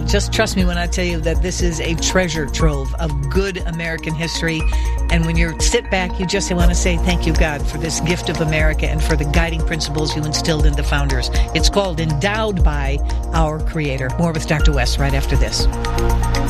Just trust me when I tell you that this is a treasure trove of good American history. And when you sit back, you just want to say, thank you, God, for this gift of America and for the guiding principles you instilled in the founders. It's called Endowed by Our Creator. More with Dr. West right after this.